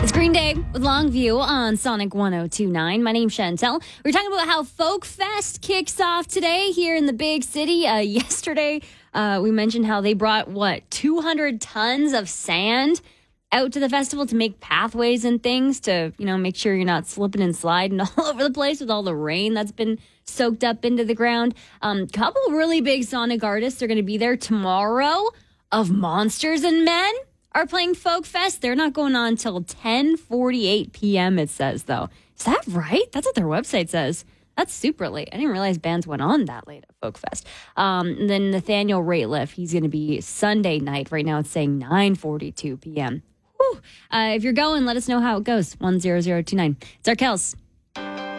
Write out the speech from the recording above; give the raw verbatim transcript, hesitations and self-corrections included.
It's Green Day with Longview on Sonic one oh two point nine. My name's Chantel. We're talking about how Folk Fest kicks off today here in the big city. Uh, yesterday, uh, we mentioned how they brought, what, two hundred tons of sand out to the festival to make pathways and things to, you know, make sure you're not slipping and sliding all over the place with all the rain that's been soaked up into the ground. A um, couple really big Sonic artists are going to be there tomorrow. Of Monsters and Men are playing Folk Fest. They're not going on until ten forty-eight p.m., it says, though. Is that right? That's what their website says. That's super late. I didn't realize bands went on that late at Folk Fest. Um, and then Nathaniel Rateliff, he's going to be Sunday night. Right now it's saying nine forty-two p.m. Whew. Uh, if you're going, let us know how it goes. one zero zero two nine. It's our Kels.